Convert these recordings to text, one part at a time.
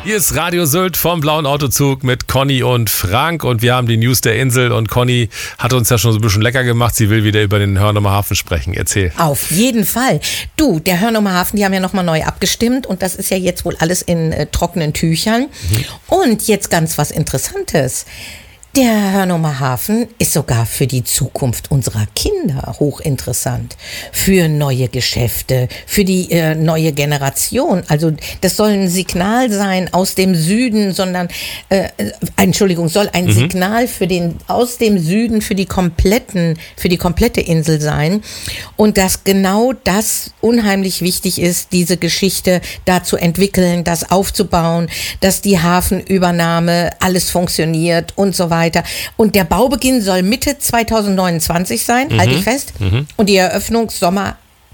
Hier ist Radio Sylt vom Blauen Autozug mit Conny und Frank und wir haben die News der Insel und Conny hat uns ja schon so ein bisschen lecker gemacht. Sie will wieder über den Hörnumer Hafen sprechen. Erzähl. Auf jeden Fall. Du, der Hörnumer Hafen, die haben ja nochmal neu abgestimmt und das ist ja jetzt wohl alles in trockenen Tüchern. Und jetzt ganz was Interessantes. Der Hörnumer Hafen ist sogar für die Zukunft unserer Kinder hochinteressant. Für neue Geschäfte, für die neue Generation. Also das soll ein Signal sein aus dem Süden, soll ein Signal aus dem Süden für die komplette Insel sein. Und dass genau das unheimlich wichtig ist, diese Geschichte da zu entwickeln, das aufzubauen, dass die Hafenübernahme alles funktioniert und so weiter. Und der Baubeginn soll Mitte 2029 sein, halte ich fest. Und die Eröffnung Sommer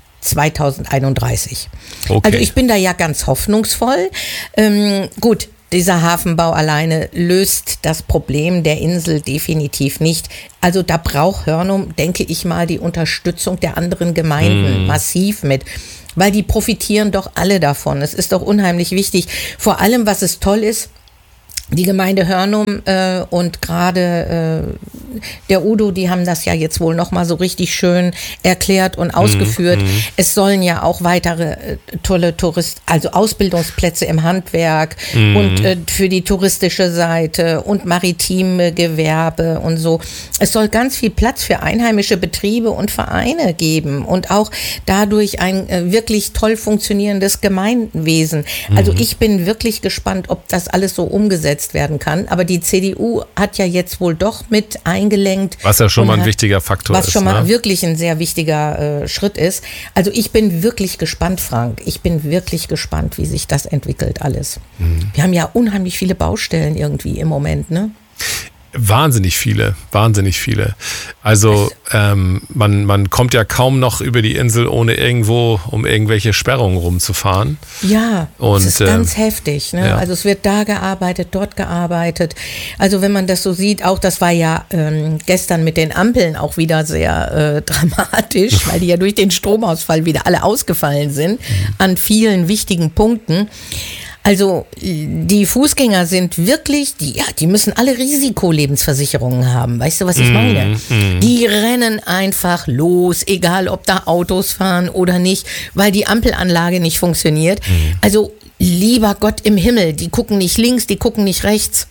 2031. Okay. Also ich bin da ja ganz hoffnungsvoll. Gut, dieser Hafenbau alleine löst das Problem der Insel definitiv nicht. Also da braucht Hörnum, denke ich mal, die Unterstützung der anderen Gemeinden massiv mit. Weil die profitieren doch alle davon. Es ist doch unheimlich wichtig. Vor allem, was es toll ist, die Gemeinde Hörnum und gerade der Udo, die haben das ja jetzt wohl nochmal so richtig schön erklärt und ausgeführt. Es sollen ja auch weitere tolle Ausbildungsplätze im Handwerk und für die touristische Seite und maritime Gewerbe und so. Es soll ganz viel Platz für einheimische Betriebe und Vereine geben und auch dadurch ein wirklich toll funktionierendes Gemeinwesen. Also ich bin wirklich gespannt, ob das alles so umgesetzt werden kann. Aber die CDU hat ja jetzt wohl doch mit eingelenkt. Was ja schon mal ein wichtiger Faktor ist. Was schon mal wirklich ein sehr wichtiger Schritt ist. Also ich bin wirklich gespannt, Frank. Ich bin wirklich gespannt, wie sich das entwickelt alles. Wir haben ja unheimlich viele Baustellen irgendwie im Moment, ne? Wahnsinnig viele. Also man kommt ja kaum noch über die Insel, ohne irgendwo um irgendwelche Sperrungen rumzufahren. Ja, und das ist ganz heftig. Ne? Ja. Also es wird da gearbeitet, dort gearbeitet. Also wenn man das so sieht, auch das war ja gestern mit den Ampeln auch wieder sehr dramatisch, weil die ja durch den Stromausfall wieder alle ausgefallen sind an vielen wichtigen Punkten. Also die Fußgänger sind wirklich, die müssen alle Risikolebensversicherungen haben. Weißt du, was ich meine? Die rennen einfach los, egal ob da Autos fahren oder nicht, weil die Ampelanlage nicht funktioniert. Also lieber Gott im Himmel, die gucken nicht links, die gucken nicht rechts.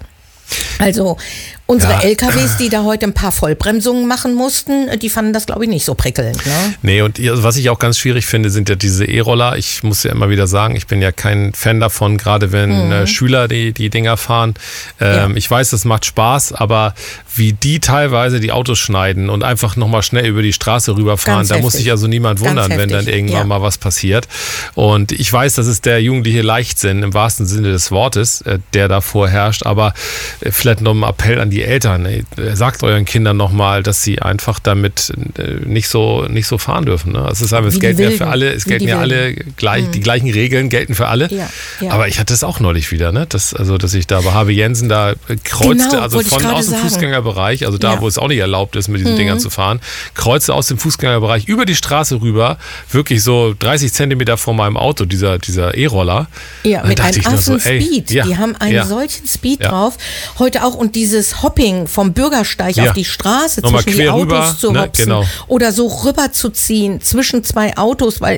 Also unsere LKWs, die da heute ein paar Vollbremsungen machen mussten, die fanden das, glaube ich, nicht so prickelnd. Ne? Nee, und was ich auch ganz schwierig finde, sind ja diese E-Roller. Ich muss ja immer wieder sagen, ich bin ja kein Fan davon, gerade wenn Schüler die Dinger fahren. Ich weiß, das macht Spaß, aber wie die teilweise die Autos schneiden und einfach nochmal schnell über die Straße rüberfahren, da muss sich also niemand wundern, wenn dann irgendwann mal was passiert. Und ich weiß, das ist der jugendliche Leichtsinn im wahrsten Sinne des Wortes, der da vorherrscht, aber vielleicht noch ein Appell an die Eltern. Sagt euren Kindern nochmal, dass sie einfach damit nicht so fahren dürfen. Ne? Es ist einfach, es gelten ja für alle, gelten ja alle gleich, die gleichen Regeln gelten für alle. Ja. Aber ich hatte es auch neulich wieder, ne? Dass ich da bei Harvey Jensen da kreuzte, also von aus dem Fußgängerbereich, also da, wo es auch nicht erlaubt ist, mit diesen Dingern zu fahren, kreuzte aus dem Fußgängerbereich über die Straße rüber, wirklich so 30 Zentimeter vor meinem Auto, dieser E-Roller. Ja, mit einem affen Speed. Die haben einen solchen Speed drauf. Heute auch und dieses Hopping vom Bürgersteig auf die Straße nochmal zwischen die Autos rüber, zu hopsen oder so rüber zu ziehen zwischen zwei Autos, weil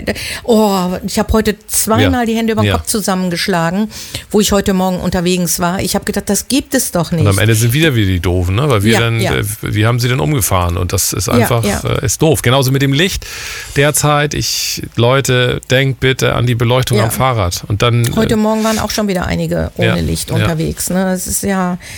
ich habe heute zweimal die Hände über den Kopf zusammengeschlagen, wo ich heute Morgen unterwegs war. Ich habe gedacht, das gibt es doch nicht. Und am Ende sind wieder die Doofen, ne? Weil wie haben sie denn umgefahren? Und das ist einfach ist doof. Genauso mit dem Licht derzeit. Leute, denkt bitte an die Beleuchtung am Fahrrad. Und dann heute Morgen waren auch schon wieder einige ohne Licht unterwegs. Ne? Das ist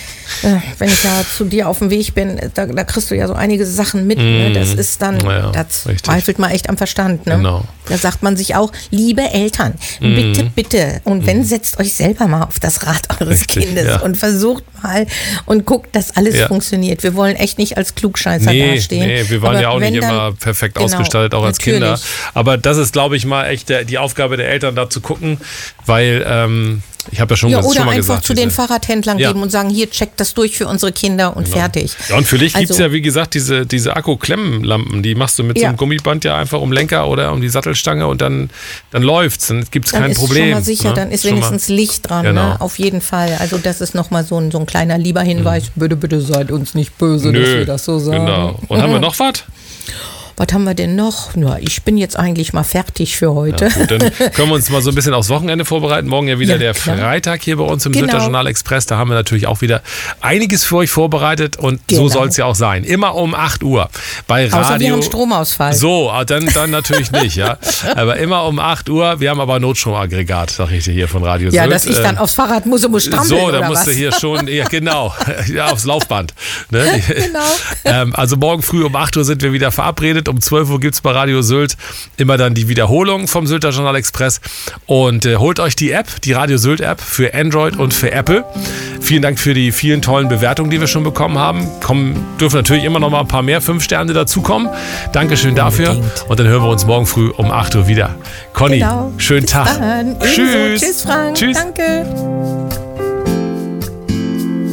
wenn ich ja zu dir auf dem Weg bin, da kriegst du ja so einige Sachen mit. Ne? Das ist dann, da zweifelt man echt am Verstand. Ne? Genau. Da sagt man sich auch, liebe Eltern, bitte. Und wenn, setzt euch selber mal auf das Rad eures Kindes und versucht mal und guckt, dass alles funktioniert. Wir wollen echt nicht als Klugscheißer dastehen. Nee, wir waren ja auch nicht immer perfekt ausgestaltet, auch als Kinder. Aber das ist, glaube ich, mal echt die Aufgabe der Eltern, da zu gucken, weil Ich habe ja schon, oder schon mal einfach gesagt. zu den Fahrradhändlern geben und sagen, hier, checkt das durch für unsere Kinder und fertig. Ja, und für dich gibt es ja, wie gesagt, diese Akku-Klemmlampen, die machst du mit so einem Gummiband ja einfach um Lenker oder um die Sattelstange und dann läuft's, dann gibt es kein Problem. Schon mal sicher, dann ist wenigstens Licht dran, ne? Auf jeden Fall. Also das ist nochmal so ein kleiner lieber Hinweis, bitte seid uns nicht böse, dass wir das so sagen. Genau. Und haben wir noch was? Was haben wir denn noch? Ja, ich bin jetzt eigentlich mal fertig für heute. Ja, gut, dann können wir uns mal so ein bisschen aufs Wochenende vorbereiten. Morgen ja wieder der Freitag hier bei uns im Sylter Journal Express. Da haben wir natürlich auch wieder einiges für euch vorbereitet und so soll es ja auch sein. Immer um 8 Uhr bei Radio. Außer wir haben Stromausfall. So, dann natürlich nicht, ja. Aber immer um 8 Uhr. Wir haben aber Notstromaggregat, sag ich dir hier von Radio Sylt. Ja, dass ich dann aufs Fahrrad muss strampeln so, da oder musst was? du hier schon, ja genau, aufs Laufband. Ne? Genau. Also morgen früh um 8 Uhr sind wir wieder verabredet. Um 12 Uhr gibt es bei Radio Sylt immer dann die Wiederholung vom Sylter Journal Express. Und holt euch die App, die Radio Sylt App für Android und für Apple. Vielen Dank für die vielen tollen Bewertungen, die wir schon bekommen haben. Dürfen natürlich immer noch mal ein paar mehr 5 Sterne dazukommen. Dankeschön dafür. Und dann hören wir uns morgen früh um 8 Uhr wieder. Conny, schönen Tag. Tschüss. Tschüss, Frank. Tschüss. Danke.